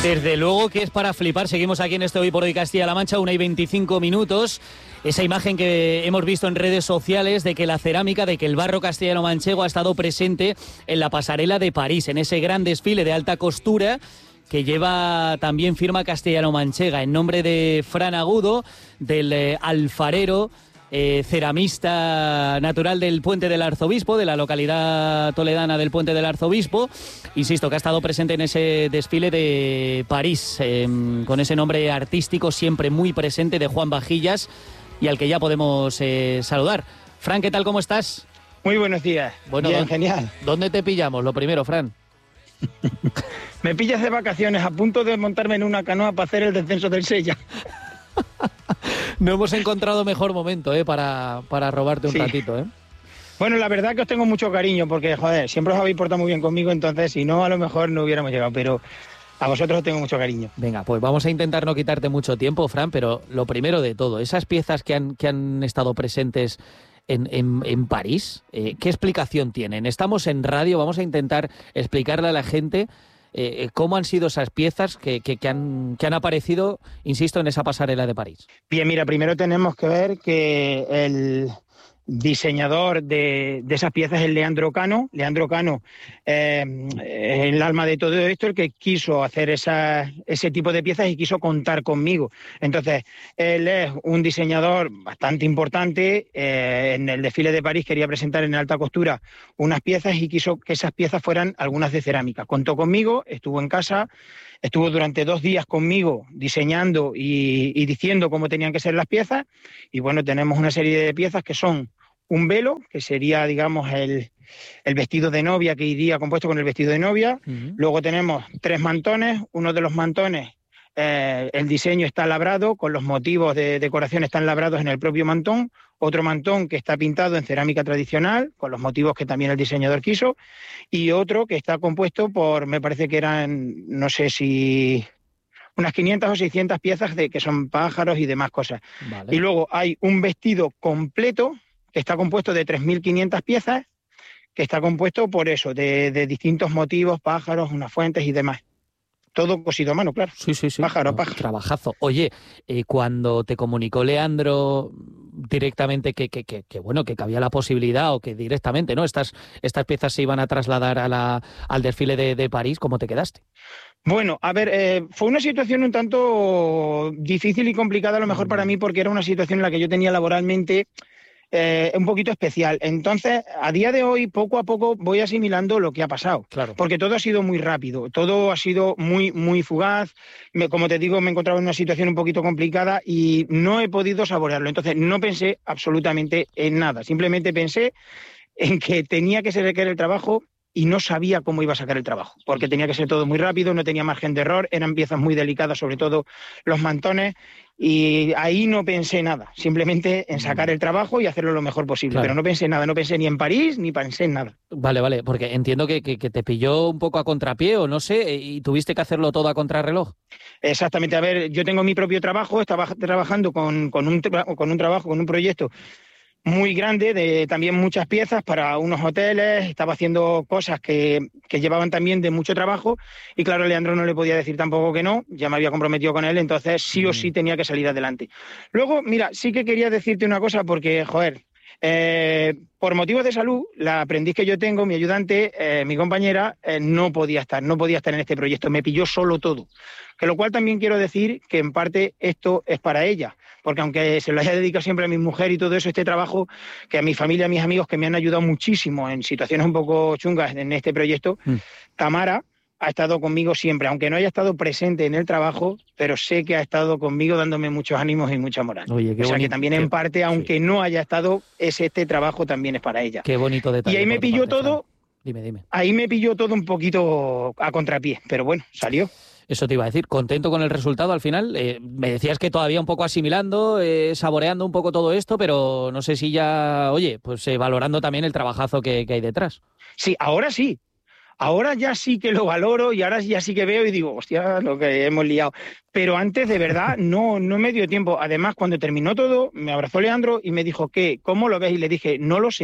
Desde luego que es para flipar. Seguimos aquí en este Hoy por Hoy Castilla-La Mancha, 1:25. Esa imagen que hemos visto en redes sociales de que la cerámica, de que el barro castellano-manchego ha estado presente en la pasarela de París, en ese gran desfile de alta costura que lleva también firma castellano-manchega, en nombre de Fran Agudo, del alfarero, ceramista natural del Puente del Arzobispo, de la localidad toledana del Puente del Arzobispo. Insisto, que ha estado presente en ese desfile de París, con ese nombre artístico siempre muy presente de Juan Vajillas, y al que ya podemos saludar. Fran, ¿qué tal? ¿Cómo estás? Muy buenos días. Bueno, bien, genial. ¿Dónde te pillamos? Lo primero, Fran. Me pillas de vacaciones, a punto de montarme en una canoa para hacer el descenso del Sella. No hemos encontrado mejor momento para robarte un ratito, ¿eh? Bueno, la verdad que os tengo mucho cariño porque, joder, siempre os habéis portado muy bien conmigo, entonces si no, a lo mejor no hubiéramos llegado, pero a vosotros os tengo mucho cariño. Venga, pues vamos a intentar no quitarte mucho tiempo, Fran, pero lo primero de todo, esas piezas que han estado presentes en París, ¿qué explicación tienen? Estamos en radio, vamos a intentar explicarle a la gente cómo han sido esas piezas que han aparecido, insisto, en esa pasarela de París. Bien, mira, primero tenemos que ver que el diseñador de esas piezas es Leandro Cano. Leandro Cano es el alma de todo esto, el que quiso hacer ese tipo de piezas y quiso contar conmigo. Entonces, él es un diseñador bastante importante. En el desfile de París quería presentar en alta costura unas piezas y quiso que esas piezas fueran algunas de cerámica. Contó conmigo, estuvo en casa, estuvo durante 2 días conmigo diseñando y diciendo cómo tenían que ser las piezas. Y bueno, tenemos una serie de piezas que son un velo, que sería, digamos, el vestido de novia que iría compuesto con el vestido de novia. Uh-huh. Luego tenemos 3 mantones. Uno de los mantones, el diseño está labrado, con los motivos de decoración están labrados en el propio mantón. Otro mantón que está pintado en cerámica tradicional, con los motivos que también el diseñador quiso. Y otro que está compuesto por, me parece que eran, no sé si unas 500 o 600 piezas que son pájaros y demás cosas. Vale. Y luego hay un vestido completo que está compuesto de 3.500 piezas, que está compuesto por eso, de distintos motivos, pájaros, unas fuentes y demás. Todo cosido a mano, claro. Sí. Pájaro. Trabajazo. Oye, cuando te comunicó Leandro directamente que había la posibilidad, o que directamente, ¿no?, estas piezas se iban a trasladar al desfile de París, ¿cómo te quedaste? Bueno, a ver, fue una situación un tanto difícil y complicada a lo mejor para mí, porque era una situación en la que yo tenía laboralmente un poquito especial. Entonces, a día de hoy, poco a poco voy asimilando lo que ha pasado. Claro. Porque todo ha sido muy rápido, todo ha sido muy, muy fugaz. Como te digo, me he encontrado en una situación un poquito complicada y no he podido saborearlo. Entonces, no pensé absolutamente en nada. Simplemente pensé en que tenía que ser el trabajo y no sabía cómo iba a sacar el trabajo, porque tenía que ser todo muy rápido, no tenía margen de error, eran piezas muy delicadas, sobre todo los mantones, y ahí no pensé nada, simplemente en sacar el trabajo y hacerlo lo mejor posible. Claro. Pero no pensé nada, no pensé ni en París, ni pensé en nada. Vale, porque entiendo que te pilló un poco a contrapié, o no sé, y tuviste que hacerlo todo a contrarreloj. Exactamente, a ver, yo tengo mi propio trabajo, estaba trabajando con un proyecto muy grande, de también muchas piezas para unos hoteles, estaba haciendo cosas que llevaban también de mucho trabajo, y claro, Leandro no le podía decir tampoco que no, ya me había comprometido con él, entonces sí o sí tenía que salir adelante. Luego, mira, sí que quería decirte una cosa, porque, joder, por motivos de salud, la aprendiz que yo tengo, mi ayudante, mi compañera, no podía estar en este proyecto, me pilló solo todo. Que lo cual también quiero decir que en parte esto es para ella, porque aunque se lo haya dedicado siempre a mi mujer y todo eso, este trabajo, que a mi familia, a mis amigos que me han ayudado muchísimo en situaciones un poco chungas en este proyecto, Tamara ha estado conmigo siempre, aunque no haya estado presente en el trabajo, pero sé que ha estado conmigo dándome muchos ánimos y mucha moral. Oye, qué o sea, bonito, que también en parte, aunque no haya estado, este trabajo también es para ella. Qué bonito detalle. Y ahí me pilló todo. Dime. Ahí me pilló todo un poquito a contrapié, pero bueno, salió. Eso te iba a decir, ¿contento con el resultado al final? Me decías que todavía un poco asimilando, saboreando un poco todo esto, pero no sé si ya, pues valorando también el trabajazo que hay detrás. Sí, ahora sí. Ahora ya sí que lo valoro y ahora ya sí que veo y digo, hostia, lo que hemos liado. Pero antes, de verdad, no me dio tiempo. Además, cuando terminó todo, me abrazó Leandro y me dijo, ¿cómo lo ves? Y le dije, no lo sé.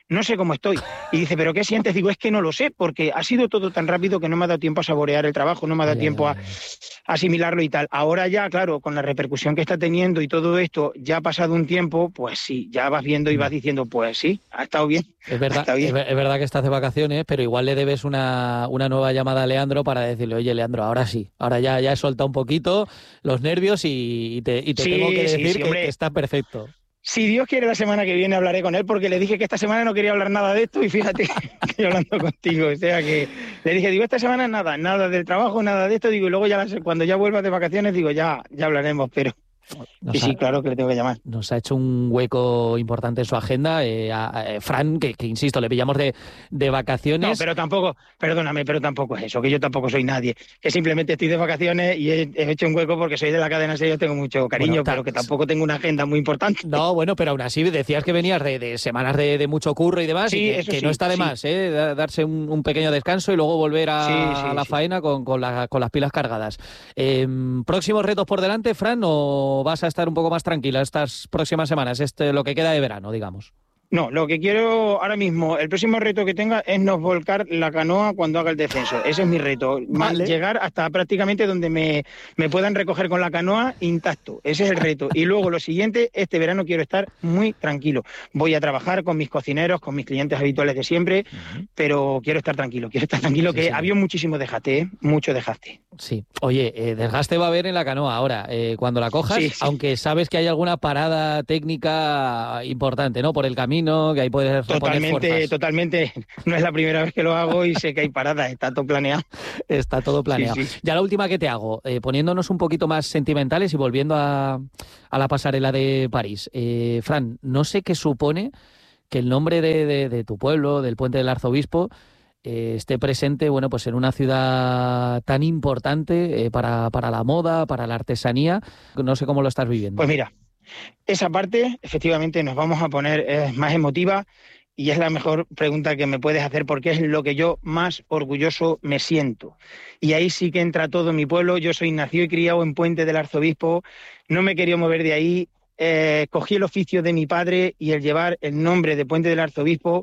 no sé cómo estoy. Y dice, ¿pero qué sientes? Digo, es que no lo sé, porque ha sido todo tan rápido que no me ha dado tiempo a saborear el trabajo, no me ha dado tiempo a asimilarlo y tal. Ahora ya, claro, con la repercusión que está teniendo y todo esto, ya ha pasado un tiempo, pues sí, ya vas viendo y vas diciendo, pues sí, ha estado bien. Es verdad, está bien. es verdad que estás de vacaciones, pero igual le debes una nueva llamada a Leandro para decirle, oye, Leandro, ahora sí, ahora ya he soltado un poquito los nervios y te tengo que decir que está perfecto. Si Dios quiere, la semana que viene hablaré con él, porque le dije que esta semana no quería hablar nada de esto y fíjate que hablando contigo, o sea que le dije, digo, esta semana nada del trabajo, nada de esto, digo, y luego ya cuando ya vuelvas de vacaciones, digo, ya hablaremos, pero sí, claro que le tengo que llamar. Nos ha hecho un hueco importante en su agenda. A Fran, que insisto, le pillamos de vacaciones. No, pero tampoco, perdóname, pero tampoco es eso, que yo tampoco soy nadie. Que simplemente estoy de vacaciones y he hecho un hueco porque soy de la cadena SER, yo tengo mucho cariño, pero que tampoco tengo una agenda muy importante. No, bueno, pero aún así decías que venías de semanas de mucho curro y demás, sí, y que no está de más, darse un pequeño descanso y luego volver a la faena con las pilas cargadas. ¿Próximos retos por delante, Fran, o vas a estar un poco más tranquila estas próximas semanas, lo que queda de verano, digamos? No, lo que quiero ahora mismo, el próximo reto que tenga es no volcar la canoa cuando haga el descenso. Ese es mi reto. Vale. Llegar hasta prácticamente donde me puedan recoger con la canoa intacto. Ese es el reto. Y luego lo siguiente, este verano quiero estar muy tranquilo. Voy a trabajar con mis cocineros, con mis clientes habituales de siempre, pero quiero estar tranquilo, que había muchísimo desgaste, mucho desgaste. Sí. Oye, desgaste va a haber en la canoa ahora, cuando la cojas, aunque sabes que hay alguna parada técnica importante, ¿no? Por el camino, que ahí puedes reponer fuerzas. Totalmente. No es la primera vez que lo hago y sé que hay paradas, está todo planeado. Está todo planeado. Sí. Ya la última que te hago, poniéndonos un poquito más sentimentales y volviendo a la pasarela de París. Fran, no sé qué supone que el nombre de tu pueblo, del Puente del Arzobispo, esté presente, bueno, pues en una ciudad tan importante para la moda, para la artesanía. No sé cómo lo estás viviendo. Pues mira, esa parte, efectivamente, nos vamos a poner más emotiva y es la mejor pregunta que me puedes hacer porque es lo que yo más orgulloso me siento. Y ahí sí que entra todo mi pueblo. Yo soy nacido y criado en Puente del Arzobispo, no me quería mover de ahí. Cogí el oficio de mi padre y el llevar el nombre de Puente del Arzobispo,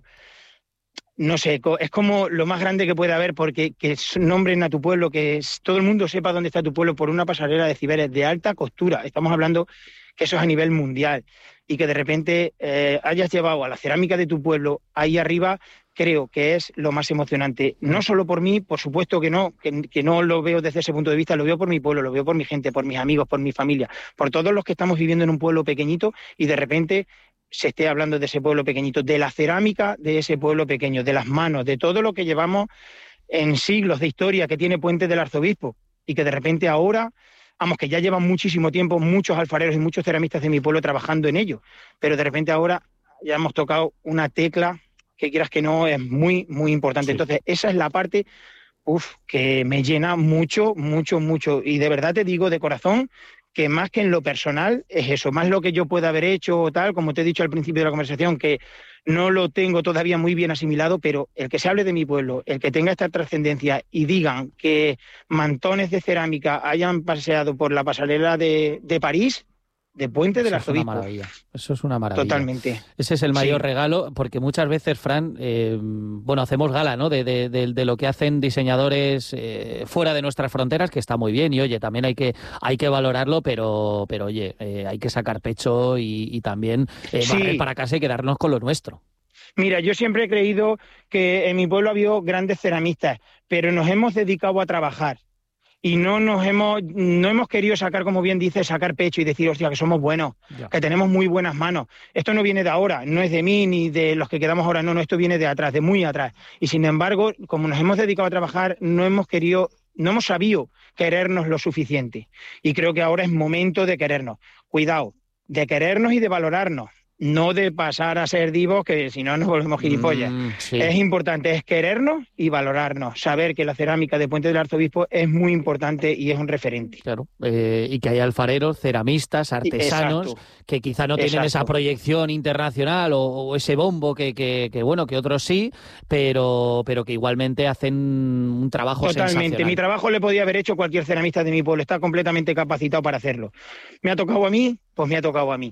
no sé, es como lo más grande que puede haber porque que nombren a tu pueblo, que todo el mundo sepa dónde está tu pueblo por una pasarela de Ciberes de alta costura. Estamos hablando que eso es a nivel mundial y que de repente hayas llevado a la cerámica de tu pueblo ahí arriba, creo que es lo más emocionante. No solo por mí, por supuesto que no lo veo desde ese punto de vista, lo veo por mi pueblo, lo veo por mi gente, por mis amigos, por mi familia, por todos los que estamos viviendo en un pueblo pequeñito y de repente se esté hablando de ese pueblo pequeñito, de la cerámica de ese pueblo pequeño, de las manos, de todo lo que llevamos en siglos de historia que tiene Puente del Arzobispo y que de repente ahora, vamos, que ya llevan muchísimo tiempo muchos alfareros y muchos ceramistas de mi pueblo trabajando en ello, pero de repente ahora ya hemos tocado una tecla que quieras que no es muy, muy importante. Sí. Entonces esa es la parte que me llena mucho, mucho, mucho y de verdad te digo de corazón que más que en lo personal es eso, más lo que yo pueda haber hecho o tal, como te he dicho al principio de la conversación, que no lo tengo todavía muy bien asimilado, pero el que se hable de mi pueblo, el que tenga esta trascendencia y digan que mantones de cerámica hayan paseado por la pasarela de París, de Puente del Arzobispo. Eso es una maravilla. Totalmente. Ese es el mayor regalo, porque muchas veces, Fran, hacemos gala, ¿no? de lo que hacen diseñadores fuera de nuestras fronteras, que está muy bien, y oye, también hay que valorarlo, pero oye, hay que sacar pecho y también barrer para casa y quedarnos con lo nuestro. Mira, yo siempre he creído que en mi pueblo había grandes ceramistas, pero nos hemos dedicado a trabajar. Y no hemos querido sacar, como bien dices, sacar pecho y decir, hostia, que somos buenos, que tenemos muy buenas manos. Esto no viene de ahora, no es de mí ni de los que quedamos ahora, no, esto viene de atrás, de muy atrás. Y sin embargo, como nos hemos dedicado a trabajar, no hemos sabido querernos lo suficiente. Y creo que ahora es momento de querernos. Cuidado, de querernos y de valorarnos. No de pasar a ser divos, que si no nos volvemos gilipollas. Sí. Es importante, es querernos y valorarnos. Saber que la cerámica de Puente del Arzobispo es muy importante y es un referente. Claro, y que hay alfareros, ceramistas, artesanos, que quizá no tienen esa proyección internacional o ese bombo que otros sí, pero que igualmente hacen un trabajo sensacional. Mi trabajo le podía haber hecho cualquier ceramista de mi pueblo. Está completamente capacitado para hacerlo. ¿Me ha tocado a mí? Pues me ha tocado a mí.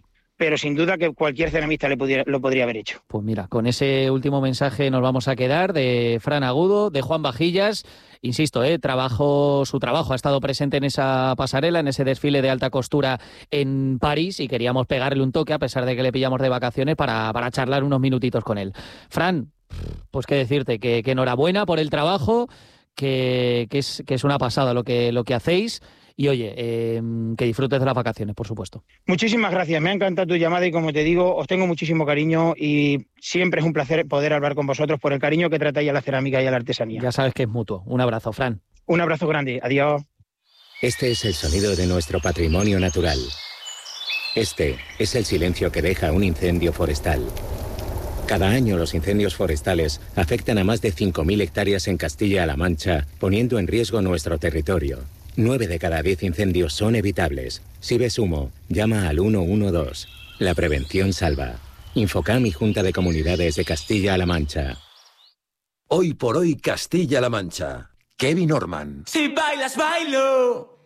pero sin duda que cualquier ceramista lo podría haber hecho. Pues mira, con ese último mensaje nos vamos a quedar de Fran Agudo, de Juan Vajillas. Insisto, su trabajo ha estado presente en esa pasarela, en ese desfile de alta costura en París, y queríamos pegarle un toque, a pesar de que le pillamos de vacaciones, para charlar unos minutitos con él. Fran, pues qué decirte, que enhorabuena por el trabajo, que es una pasada lo que hacéis. Y oye, que disfrutes de las vacaciones, por supuesto. Muchísimas gracias, me ha encantado tu llamada y como te digo, os tengo muchísimo cariño y siempre es un placer poder hablar con vosotros por el cariño que tratáis a la cerámica y a la artesanía. Ya sabes que es mutuo. Un abrazo, Fran. Un abrazo grande, adiós. Este es el sonido de nuestro patrimonio natural. Este es el silencio que deja un incendio forestal. Cada año los incendios forestales afectan a más de 5.000 hectáreas en Castilla-La Mancha, poniendo en riesgo nuestro territorio. 9 de cada 10 incendios son evitables. Si ves humo, llama al 112. La prevención salva. Infocam y Junta de Comunidades de Castilla-La Mancha. Hoy por hoy Castilla-La Mancha. Kevin Orman. Si bailas, bailo.